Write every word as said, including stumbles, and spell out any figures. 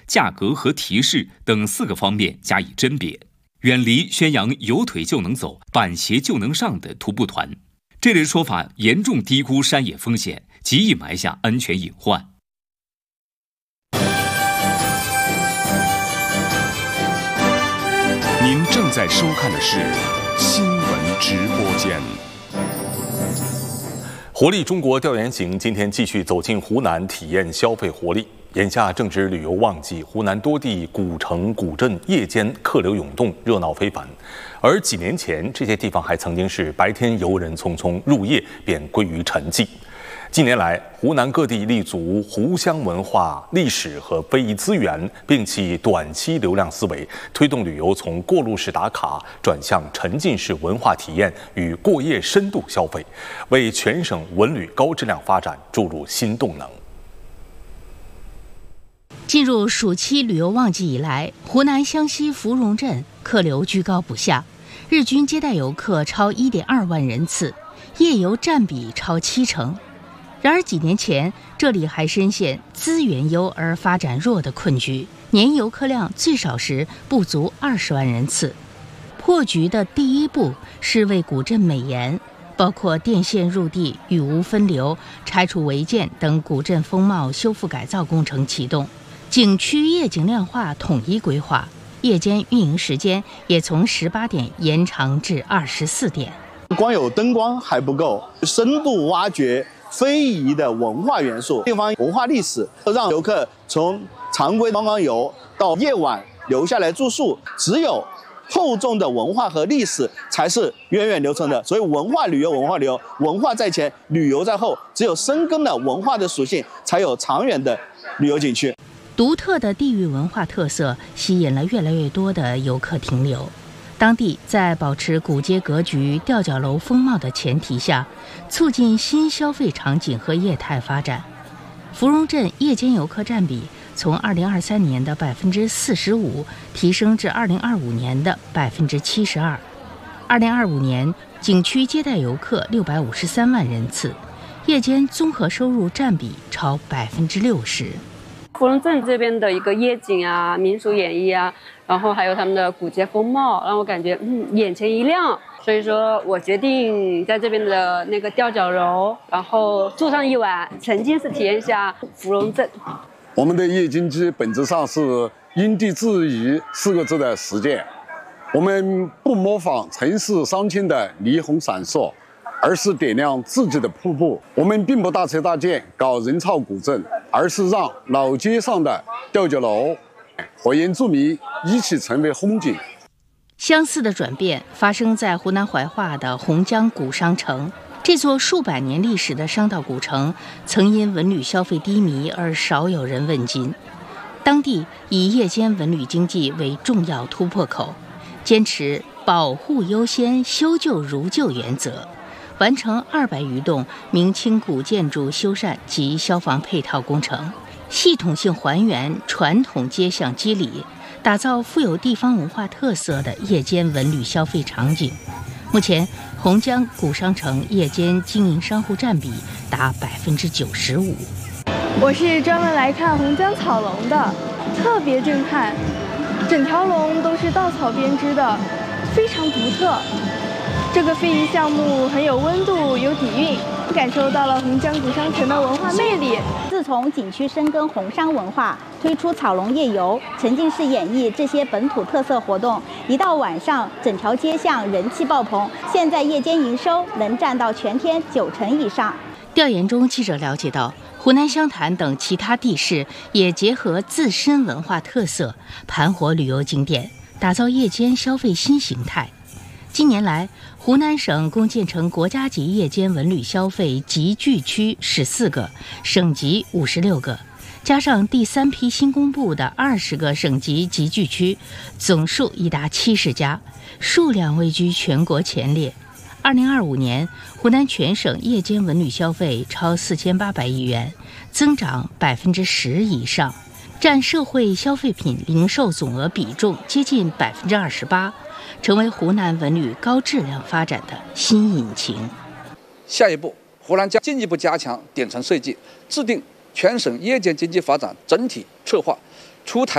价格和提示等四个方面加以甄别，远离宣扬有腿就能走、板鞋就能上的徒步团。这类说法严重低估山野风险，极易埋下安全隐患。 您正在收看的是新闻直播间。活力中国调研行今天继续走进湖南，体验消费活力。眼下正值旅游旺季，湖南多地古城古镇夜间客流涌动，热闹非凡。而几年前，这些地方还曾经是白天游人匆匆，入夜便归于沉寂。近年来，湖南各地立足湖湘文化、历史和非遗资源，并起短期流量思维，推动旅游从过路式打卡转向沉浸式文化体验与过夜深度消费，为全省文旅高质量发展注入新动能。 进入暑期旅游旺季以来，湖南湘西芙蓉镇客流居高不下，日均接待游客超 一点二万人次，夜游占比超七成。然而几年前，这里还深陷资源优而发展弱的困局，年游客量最少时不足二十万人次。破局的第一步是为古镇美颜，包括电线入地、雨污分流、拆除违建等古镇风貌修复改造工程启动，景区夜景亮化统一规划，夜间运营时间也从十八点延长至二十四点。 光有灯光还不够，深度挖掘非遗的文化元素，地方文化历史，让游客从常规观光游到夜晚留下来住宿，只有厚重的文化和历史才是源远流长的。所以文化旅游，文化旅游，文化在前，旅游在后，只有深耕了文化的属性，才有长远的旅游景区。 独特的地域文化特色吸引了越来越多的游客停留。当地在保持古街格局、吊脚楼风貌的前提下，促进新消费场景和业态发展。芙蓉镇夜间游客占比从二零二三年的百分之四十五提升至二零二五年的百分之七十二。二零二五年，景区接待游客六百五十三万人次，夜间综合收入占比超百分之六十。 芙蓉镇这边的一个夜景啊、民俗演绎啊，然后还有他们的古街风貌，让我感觉嗯眼前一亮。所以说我决定在这边的那个吊脚楼，然后住上一晚，沉浸式体验一下芙蓉镇。 我们的夜经济本质上是因地制宜四个字的实践，我们不模仿城市商圈的霓虹闪烁，而是点亮自己的瀑布。我们并不大车大建搞人造古镇，而是让老街上的吊脚楼和原住民一起成为风景。 相似的转变发生在湖南怀化的洪江古商城。这座数百年历史的商道古城，曾因文旅消费低迷而少有人问津。当地以夜间文旅经济为重要突破口，坚持保护优先、修旧如旧原则，完成二百余栋明清古建筑修缮及消防配套工程，系统性还原传统街巷肌理，打造富有地方文化特色的夜间文旅消费场景。目前，洪江古商城夜间经营商户占比达百分之九十五。 我是专门来看洪江草龙的，特别震撼，整条龙都是稻草编织的，非常独特。这个非遗项目很有温度，有底蕴，感受到了洪江古商城的文化魅力。 自从景区深耕红商文化，推出草龙夜游、沉浸式演绎这些本土特色活动，一到晚上，整条街巷人气爆棚。现在夜间营收能占到全天九成以上。 调研中，记者了解到，湖南湘潭等其他地市也结合自身文化特色，盘活旅游景点，打造夜间消费新形态。近年来，湖南省共建成国家级夜间文旅消费集聚区十四个，省级五十六个，加上第三批新公布的二十个省级集聚区，总数已达七十家，数量位居全国前列。二零二五年，湖南全省夜间文旅消费超四千八百亿元，增长百分之十以上，占社会消费品零售总额比重接近百分之二十八。成为湖南文旅高质量发展的新引擎。 下一步，湖南将进一步加强点城设计，制定全省夜间经济发展整体策划，出台